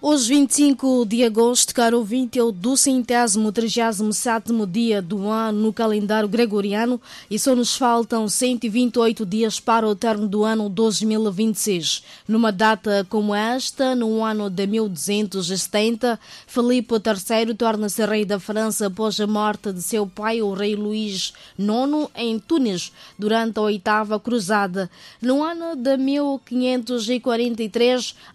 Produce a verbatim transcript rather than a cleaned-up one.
Hoje, vinte e cinco de agosto, caro ouvinte, é o duzentésimo trigésimo sétimo dia do ano no calendário gregoriano e só nos faltam cento e vinte e oito dias para o término do ano dois mil e vinte e seis. Numa data como esta, no ano de mil duzentos e setenta, Filipe terceiro torna-se rei da França após a morte de seu pai, o rei Luís nono, em Tunis, durante a oitava cruzada. No ano de mil quinhentos e quarenta e três,